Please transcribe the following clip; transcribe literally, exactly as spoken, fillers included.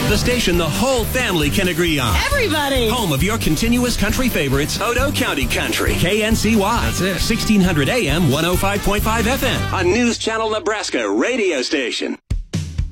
The station the whole family can agree on. Everybody! Home of your continuous country favorites, Odo County Country. K N C Y. That's it. sixteen hundred A M, one oh five point five F M. A News Channel Nebraska radio station.